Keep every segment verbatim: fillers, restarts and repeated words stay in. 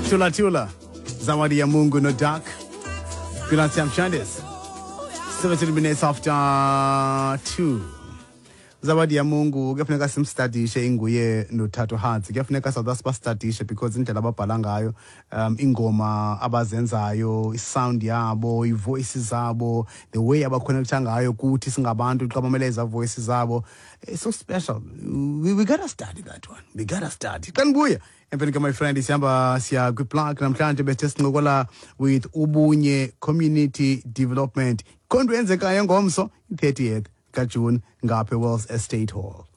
Tula Tula, Zawadi ya Mungu no Dark, Pilatia Mshandis, seventeen minutes after two. Zawadi ya Mungu, kuyafuneka simstudishe inguye no Thato Hearts, kuyafuneka sawuda sibastudishe because indlela ababhala ngayo, um ingoma abazenzayo, isound yabo, ivoices zabo, the way abaconnecta ngayo kuthi singabantu xabameleza voices zabo. It's so special. We, we gotta study that one. We gotta study. Kanbuya. Empenike my friend isihamba siya kwiplug namhlanje bese sincokola with Ubunye Community Development. Konto yenzekayo ngomso thirtieth kaJune ngapha Wells Estate Hall.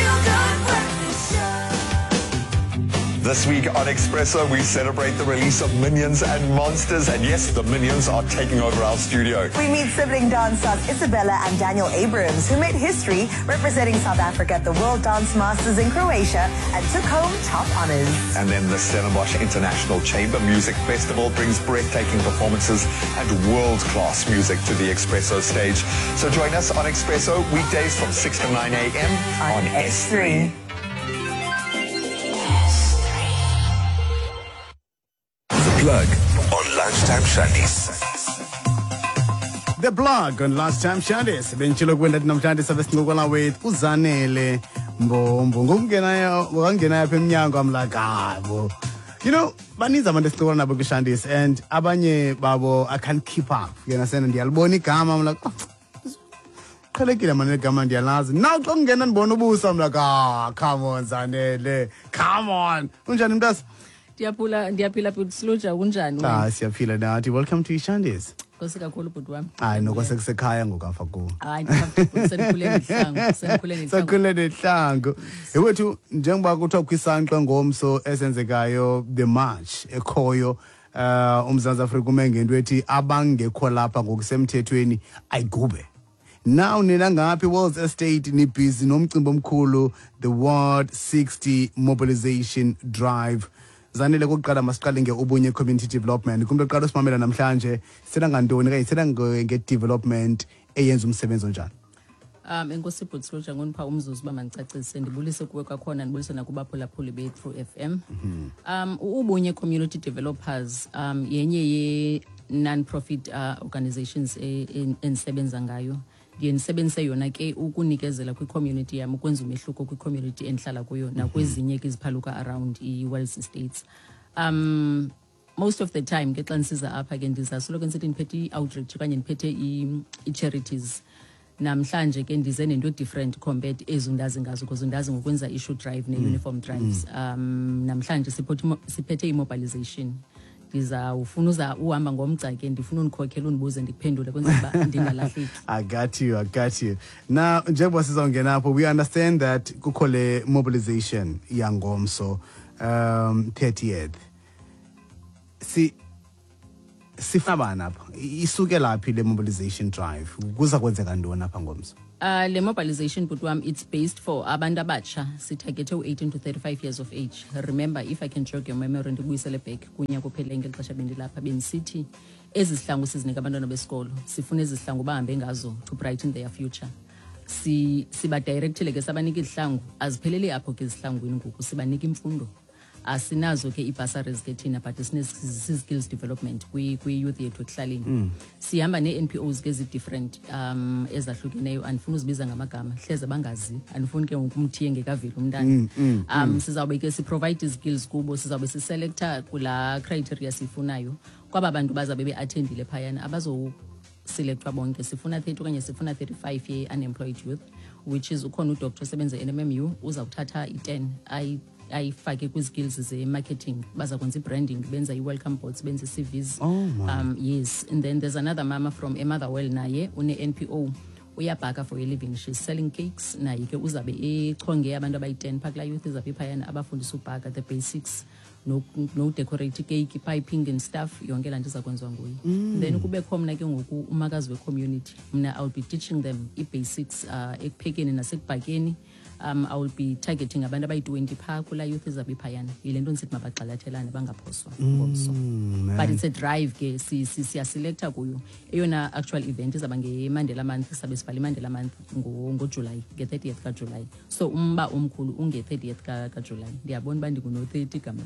This week on Expresso, we celebrate the release of Minions and Monsters, and yes, the Minions are taking over our studio. We meet sibling dance stars Isabella and Daniel Abrams, who made history representing South Africa at the World Dance Masters in Croatia and took home top honors. And then the Stellenbosch International Chamber Music Festival brings breathtaking performances and world-class music to the Expresso stage. So join us on Expresso weekdays from six to nine a m on, on S three. Plug on Lunchtime Shandies. The Plug on Lunchtime Shandies. Benchilo kwenda namhlanje sabe sincokola with uZanele Mbombo. Ngokungena ngokungena yapha eminyango I'm like abo. You know, baninzi abantu esicokola nabo kwiShandies and abanye babo I can't keep up. Yena sena ndiyalibona igama I'm like khalekile manje igama ndiyalazi. Now xa ngena ndibona ubuso I'm like ah come on Zanele. Come on. Unjani mntase? Diapula diapila put sloja unjani wena? Ah siyaphila nathi. Welcome to iShandies. Nkosi kakhulu bhuti wami. Hayi nokwasekusekhaya ngokafa ku. Hayi ngifuna senikhule nehlangu, senikhule nehlangu. Sakhule nehlangu. Ewethu njengoba kuthiwa kwisanqa ngomso esenzekayo the march ekhoyo uh uMzantsi Afrika umengento ethi abangekho lapha ngokusemthethweni ayigube. Now nina ngaphi World Estate ni busy nomcimbi omkhulu the World sixty mobilization drive. Zanele kokuqala masiqale ngeUbunye Community Development. Kumuntu oqala usimamela namhlanje sithetha ngantoni ke sithetha nge-development eyenza umsebenzi onjani? Um enkosi bhuti sloja ngonipha umzuzu ba mandicacise ndibulise kuwe kwakhona ndibulise nakubaphulaphuli be-True F M. Um uUbunye Community Developers um yenye ye non-profit uh, organizations ensebenza ngayo. Ndiyenisebenzise yona ke ukunikezela kwi-community yami ukwenza umehluko kwi-community enhlala kuyo nakwezinye ke iziphaluka around i-Wells Estates. Um most of the time ke xa nisiza apha ke ndizasolo ke nsithi ndiphethe i-outreach kanye ndiphethe i-charities. Namhlanje ke ndize nento different compared ezundazi ngazo because undazi ngokwenza issue drive ne-uniform drives. Um namhlanje siphethe i-mobilization. Ndiza ufuna uza uhamba ngomgca ke ndifuna unikhokhela unibuze ndikuphendule kwenzela ba ndingalahleki. I got you, I got you. Now njengoba sizongena apho we understand that kukho le mobilization yangomso um thirtieth. Si sifuna bana apha isuke laphi le mobilization drive kuza kwenzeka ntoni apha ngomso? Uh, le mobilization butwam it's based for abantu abatsha sitargete u-eighteen to thirty-five years of age. Remember, if I can jog your memory ndibuyisele back kunya kuphela ngeli xesha bendilapha benisithi ezi sihlangu sizinika abantwana besikolo sifuna ezi sihlangu bahambe ngazo to brighten their future. Si siba directly ke sabanika izihlangu aziphelele apho ke izihlangwini ngoku sibanika imfundo. Asinazo ke ibasaries ke thina but sine skills development kwi kwi youth yethu ekuhlaleni. Mm. Sihamba ne-N P Os ke ezi different um ezahlukeneyo andifuna uzibiza ngamagama hleze bangazi andifuni ke ngokumthiye ngekaveli umntana. Mm, mm, um mm. Sizawube ke si provide skills kubo sizawube si selector kula criteria sifunayo kwaba bantu bazabe beattendile phayana abazo selectwa bonke sifuna thirty okanye sifuna thirty-five ye unemployed youth which is ukhona udoctor osebenza e-N M M U uzawuthatha i-ten ay ayifake kwi-skills ze-marketing baza kwenza i-branding benza i-welcome boards benza i-C Vs. Oh, um yes, and then there's another mama from eMotherwell naye une-N P O uyabhaka for a living, she's selling cakes naye ke uzabe echonge abantu abayi-ten phakula youth izabe phayana abafundisa ubhaka the basics no no decorate cake piping and stuff yonke laa nto iza kwenziwa nguye. Mm. Then kube khona ke ngoku umakazi we-community mna I'll be teaching them i-basics uh ekuphekeni nasekubhakeni um, I will be targeting abantu abayi twenty phaa kula youth ezabe phayana. Yile nto ndisithi mabagxalathelane bangaphoswa ngomso. But it's a drive ke si si siyaselecta kuyo. Eyona actual event izaba ngeMandela month, sabe sivala iMandela month ngo ngoJuly, nge-thirtieth kaJuly. So umba omkhulu unge-thirtieth ka kaJuly. Ndiyabona uba ndikuno thirty gama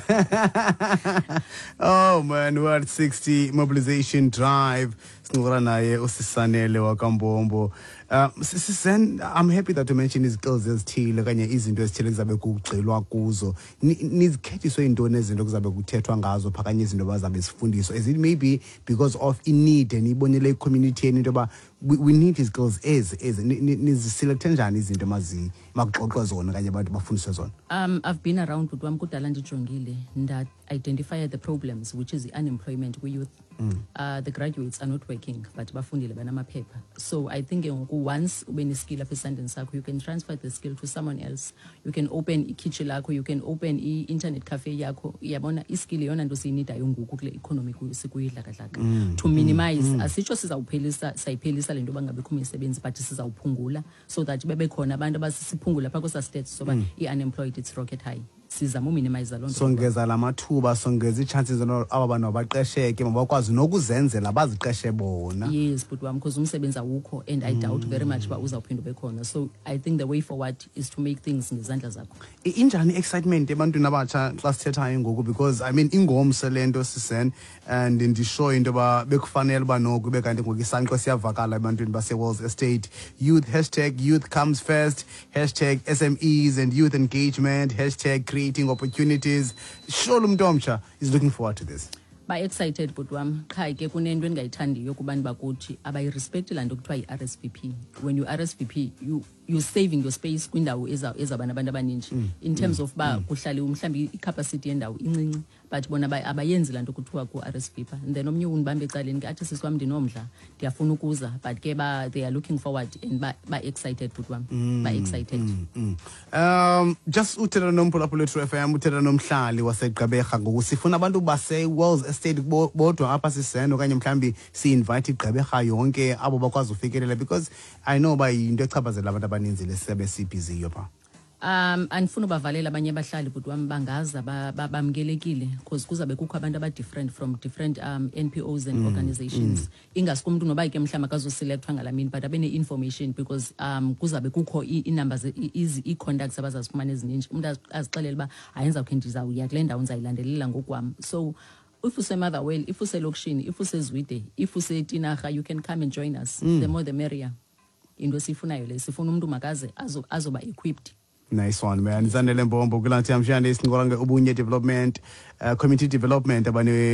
lam. Oh man, we're at sixty mobilization drive. Sinqola naye usisanele waKambombo. Uh, Sisen, I'm happy that you mentioned izikills ezithile kanye izinto ezithile kuzabe kugxilwa kuzo. Nizikhethiswe intoni ezinto kuzabe kuthethwa ngazo phakanye izinto bazabe sifundiswa. Is it maybe because of in need and ibonele community into ba we, we need these girls as as niziselect njani izinto mazi makuxoxwa zona kanye abantu bafundiswe zona? Um, I've been around with wam kudala ndijongile nda identify the problems, which is the unemployment with youth. Mm. Uh, the graduates are not working, but bafundile banamaphepha. So I think once ube skill apha esandleni sakho, you can transfer the skill to someone else. You can open i-kitchen lakho, you can open i-internet cafe yakho. Yabona iskill yona nto siyinidayo ngoku kule economy sikuyidlakadlaka. Mm. To minimize, mm. asitsho sizawuphelisa sayiphelisa lento bangabikho imisebenzi, but sizawuphungula so that bebe khona abantu abasiphungula phaa kwesa stats so mm. i-unemployed it's rocket high. Sizama uminimize lonto. Songeza lamathuba, songeza i-chances aba bantu abaqesheke mabakwazi nokuzenzela baziqeshe bona. Yes, but wam because umsebenzi awukho and I doubt very much ba uzawuphinda bekhona. So I think the way forward is to make things ngezandla zakho. Injani excitement ebantwini abatsha xa sithethayo ngoku, because I mean ingomse lento sisen and ndisho into ba bekufanele ba noku bekanti ngoku isanqo siyavakala ebantwini base Walls Estate. Youth hashtag youth comes first, hashtag S M Es and youth engagement, hashtag creating opportunities. Sure umntu omtsha is looking forward to this. Ba excited but wam qha ke kunento endingayithandiyo kubantu bakuthi abayirespect laa nto kuthiwa yi-R S V P. When you R S V P you you're saving your space kwindawo ezabana abantu abaninji mm. in terms mm. of ba mm. kuhlale mhlambi i-capacity yendawo incinci but bona abayenzi laa nto kuthiwa ku-R S V P. And then omnye undibambe ecaleni ke athi sisiwam ndinomdla ndiyafuna ukuza but ke ba they are looking forward and ba, ba excited but wam mm. ba excited mm. Mm. Um, just uthetha nomphulaphula True F M, uthetha nomhlali waseGqeberha ngoku sifuna abantu base Walls Estate bodwa apha siseno kanye mhlambi si-invite iGqeberha yonke abo bakwazi ufikelela, because I know ba yinto echaphazela abantu abaninzi lesebe sibhiziyo pha. Um, andifuna ubavalela abanye abahlali but wam bangaza bamkelekile because kuzabe kukho abantu aba-different from different um, N P Os and mm, organizations. Mm. Ingasi kumntu noba ke mhlawumbi akazoselekthwa ngala mini but abene-information because um, kuzabe kukho ii-numbers ii-contacts abazazifumana ezininji. Umntu azixelele uba ayenza khe ndizawuya kule ndawo ndizayilandelela ngokwam. So if use-Motherwell, if use-Lokishini, if use-Zwide, if use-Tinarha, you can come and join us. Mm. The more the merrier. Into sifunayo le sifuna umuntu makaze azoba equipped. Nice one, man. Zanele Mbombo kulanti amshande singola ubunye development, uh, community development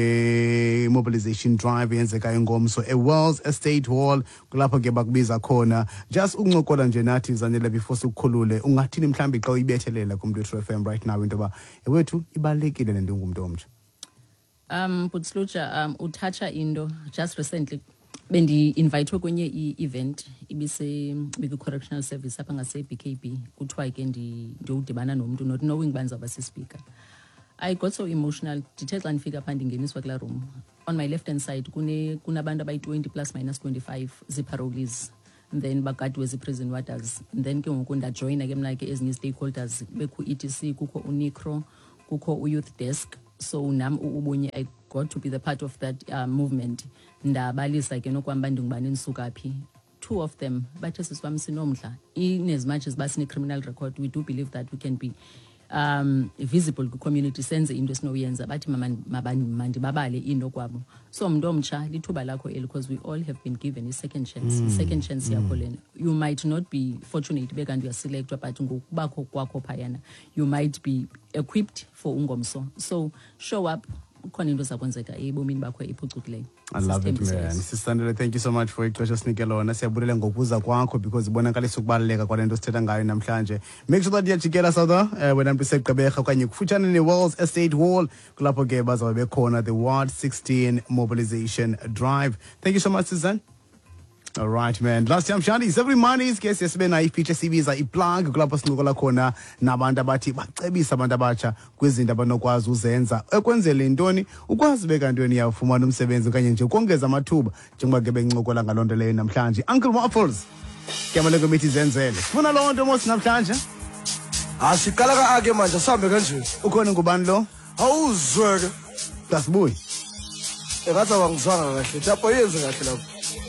abane mobilization drive yenzeka ingomso e Walls Estate Hall kulapho ke bakubiza khona. Just uncokola nje nathi Zanele before ukukhulule ungathini mhlambi xa uyibethelela kumntu True F M right now into ba ewethu ibalekile lento ngumuntu omtsha. Um, Putslucha, um, utacha indo just recently. Bendi invite kwenye i-event ibise big correctional service apha ngase B K B kuthiwa ke ndi ndiyodibana nomntu not knowing banza basispeaker. I got so emotional ndithe xa ndifika pha ndingeniswa kula room. On my left hand side kune kunabantu abayi twenty plus minus twenty-five zi-parolees, then bagadiwe zi-prison warders, then ke ngoku ndajoyina ke mna ke ezinye stakeholders bekho E T C, kukho uNicro, kukho u-youth desk. So nam ubunye I got to be the part of that uh, movement. Ndabalisa ke nokwamba ndingubani ndisuka phi. Two of them bathe sisiwam sinomdla. In as much as basine criminal record, we do believe that we can be um visible ku community senze into esinoyenza bathi mandibabale into kwabo. So mntu omtsha lithuba lakho eli because we all have been given a second chance. Mm. Second chance yakho lena. You might not be fortunate bekanti uyaselectwa but ngokubakho kwakho phayana you might be equipped for ungomso. So show up. I love it, man. Sister, thank you so much for ixesha sinikelona. Siyabulela ngokuza kwakho because ibonakalisa ukubaleka kwalento sithetha ngayo namhlanje. Make sure that uyajikela sawda uh, wena mpisegqeberha okanye kufutshane ne-Walls Estate Hall kulapho ke bazabe bekhona the Ward sixteen mobilization drive. Thank you so much, Susan. All right, man. Last time Shandis every Mondays guess yesibe na i-feature sibiza i-plug kulapho sincokola khona nabantu abathi bacebisa abantu abatsha kwizinto abanokwazi uzenza ekwenzele intoni ukwazi beka ntweni yafumana umsebenzi okanye nje ukongeza amathuba njengoba ke bencokola ngalonto leyo namhlanje. Uncle Waffles kuyamele kwemithi zenzele sifuna loo nto mos namhlanje. Asiqala ka ake manje sambe kanje. Ukhona ngubani lo? Awuzweke. Plus buyi. Engathi awangizwanga kahle. Japho yenze kahle lapho.